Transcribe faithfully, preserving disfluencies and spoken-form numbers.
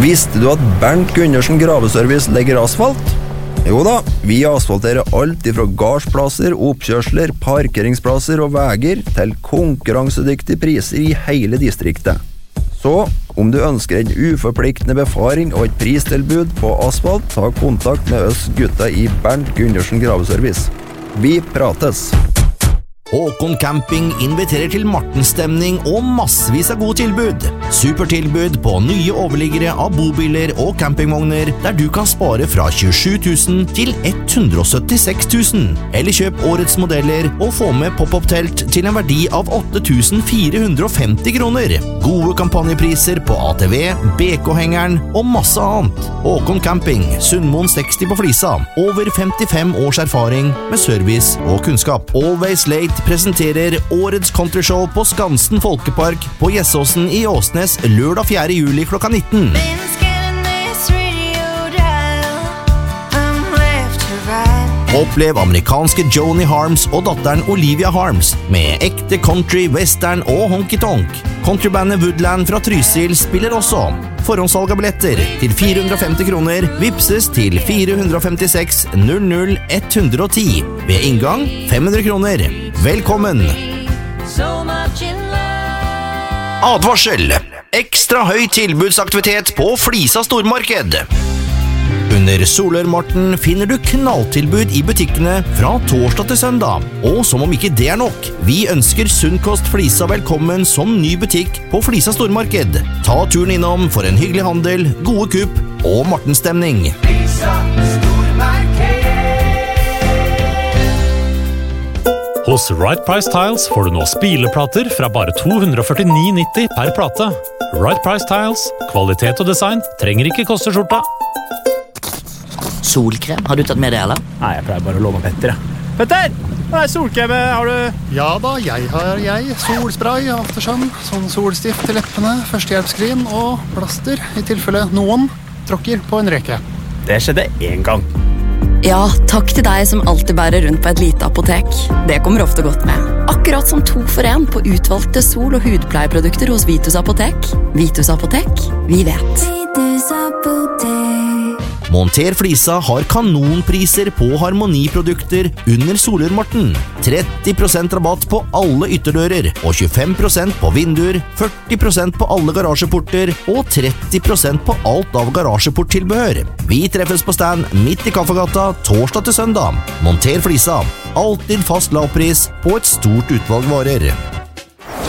Visste du at Bernt Gundersen Graveservice legger asfalt? Jo da, vi asfalterer alt ifra gardsplasser, oppkjørsler, parkeringsplasser og veger til konkurransedyktige priser i hele distriktet. Så, om du ønsker en uforpliktende befaring og et pristilbud på asfalt, ta kontakt med oss gutta i Bernt Gundersen Graveservice. Vi prates! Håkon Camping inviterer til Martenstemning og massevis av gode tilbud. Supertilbud på nye overliggere av bobiler og campingvogner, der du kan spare fra tjuesju tusen til hundre og syttiseks tusen. Eller kjøp årets modeller og få med pop-up-telt til en verdi av åtte tusen fire hundre og femti kroner. Gode kampanjepriser på A T V, B K-hengeren og masse annet. Håkon Camping, Sundmoen seksti på Flisa. Over femtifem års erfaring med service og kunnskap. Always Late presenterer årets countryshow på Skansen Folkepark på Gjessåsen i Åsnes lørdag fjerde juli klokka nitten. Opplev amerikanske Joni Harms og datteren Olivia Harms med ekte country, western og honky-tonk. Countrybandet Woodland fra Trysil spiller også. Forhåndssalg av billetter til fire hundre og femti kroner vipses til fire hundre og femtiseks null null ett hundre og ti. Ved inngang fem hundre kroner. Velkommen! Advarsel! Ekstra høy tilbudsaktivitet på Flisa stormarked. Under Solørmarten finner du knalltilbud i butikkene fra torsdag til søndag. Og som om ikke det er nok, vi ønsker Sunnkost Flisa velkommen som ny butikk på Flisa stormarked. Ta turen innom for en hyggelig handel, gode kupp og Martenstemning. Flisa stormarked. Hos Right Price Tiles får du nå spileplater fra bare to hundre og førtini nitti per plate. Right Price Tiles, kvalitet og design trenger ikke koste skjorta. Solkrem, har du tatt med det, eller? Nei, jeg pleier bare å låne Petter, ja. Petter! Hva er solkrem? Har du... Ja da, jeg har jeg. Solspray, aftersun, sånn solstift til leppene, førstehjelpskrin og plaster, i tilfelle noen tråkker på en reke. Det skjedde en gang. Ja, takk til deg som alltid bærer rundt på et lite apotek. Det kommer ofte godt med. Akkurat som to for en på utvalgte sol- og hudpleieprodukter hos Vitus Apotek. Vitus Apotek, vi vet. Vitus Apotek. Monter Flisa har kanonpriser på harmoniprodukter under Solørmarten. tretti prosent rabatt på alle ytterdører, og tjuefem prosent på vinduer, førti prosent på alle garasjeporter, og tretti prosent på alt av garasjeporttilbehør. Vi treffes på stand midt i Kaffegata, torsdag til søndag. Monter Flisa. Alltid fast lavpris på et stort utvalg varer.